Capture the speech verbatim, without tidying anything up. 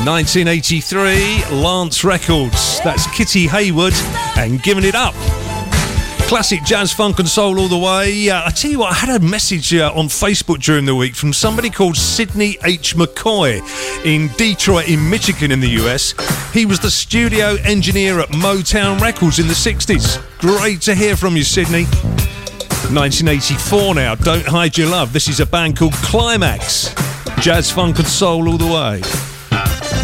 nineteen eighty-three, Lance Records. That's Kitty Hayward and Giving It Up. Classic jazz, funk and soul all the way. Uh, I tell you what, I had a message uh, on Facebook during the week from somebody called Sidney H. McCoy in Detroit in Michigan in the U S. He was the studio engineer at Motown Records in the sixties. Great to hear from you, Sidney. nineteen eighty-four now, Don't Hide Your Love. This is a band called Climax. Jazz, funk and soul all the way.